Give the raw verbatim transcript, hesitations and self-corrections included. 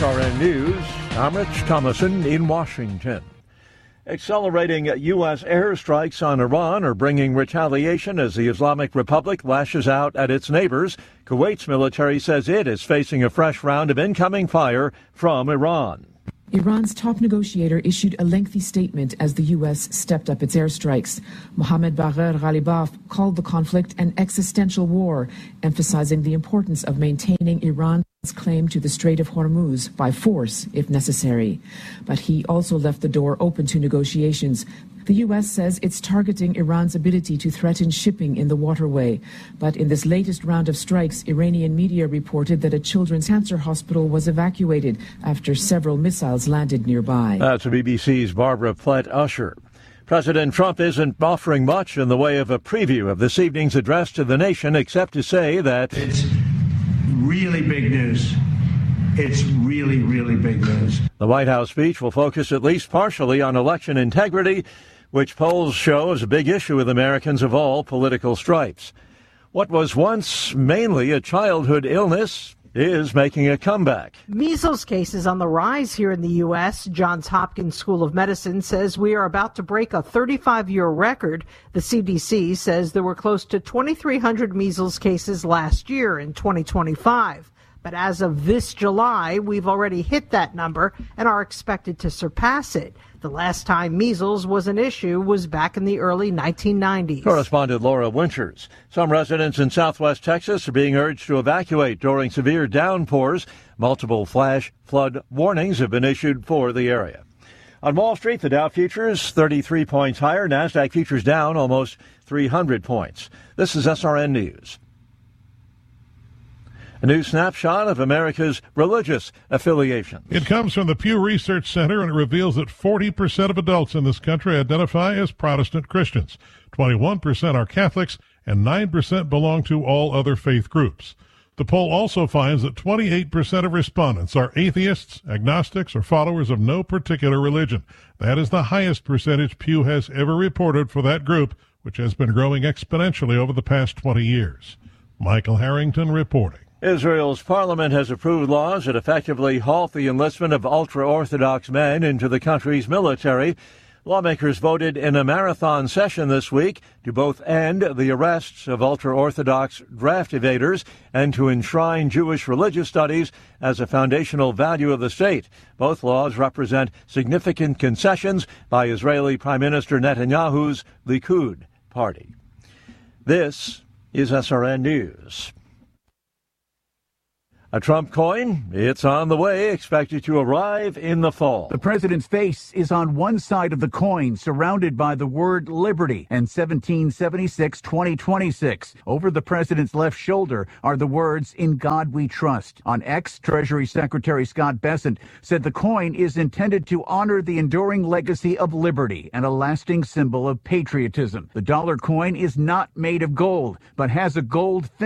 S R N News, I'm Rich Thomason in Washington. Accelerating U S airstrikes on Iran are bringing retaliation as the Islamic Republic lashes out at its neighbors. Kuwait's military says it is facing a fresh round of incoming fire from Iran. Iran's top negotiator issued a lengthy statement as the U S stepped up its airstrikes. Mohammad Bagher Ghalibaf called the conflict an existential war, emphasizing the importance of maintaining Iran's claim to the Strait of Hormuz by force if necessary. But he also left the door open to negotiations. The U S says it's targeting Iran's ability to threaten shipping in the waterway. But in this latest round of strikes, Iranian media reported that a children's cancer hospital was evacuated after several missiles landed nearby. That's B B C's Barbara Plett-Usher. President Trump isn't offering much in the way of a preview of this evening's address to the nation, except to say that it's really big news. It's really, really big news. The White House speech will focus at least partially on election integrity, which polls show is a big issue with Americans of all political stripes. What was once mainly a childhood illness is making a comeback. Measles cases on the rise here in the U S. Johns Hopkins School of Medicine says we are about to break a thirty-five-year record. The C D C says there were close to twenty-three hundred measles cases last year in twenty twenty-five. But as of this July, we've already hit that number and are expected to surpass it. The last time measles was an issue was back in the early nineteen nineties. Correspondent Laura Winters. Some residents in southwest Texas are being urged to evacuate during severe downpours. Multiple flash flood warnings have been issued for the area. On Wall Street, the Dow futures thirty-three points higher. NASDAQ futures down almost three hundred points. This is S R N News. A new snapshot of America's religious affiliation. It comes from the Pew Research Center, and it reveals that forty percent of adults in this country identify as Protestant Christians. twenty-one percent are Catholics, and nine percent belong to all other faith groups. The poll also finds that twenty-eight percent of respondents are atheists, agnostics, or followers of no particular religion. That is the highest percentage Pew has ever reported for that group, which has been growing exponentially over the past twenty years. Michael Harrington reporting. Israel's parliament has approved laws that effectively halt the enlistment of ultra-Orthodox men into the country's military. Lawmakers voted in a marathon session this week to both end the arrests of ultra-Orthodox draft evaders and to enshrine Jewish religious studies as a foundational value of the state. Both laws represent significant concessions by Israeli Prime Minister Netanyahu's Likud party. This is S R N News. A Trump coin, it's on the way, expected to arrive in the fall. The president's face is on one side of the coin, surrounded by the word liberty and seventeen seventy-six twenty twenty-six. Over the president's left shoulder are the words, "In God We Trust." On X, Treasury Secretary Scott Bessent said the coin is intended to honor the enduring legacy of liberty and a lasting symbol of patriotism. The dollar coin is not made of gold, but has a gold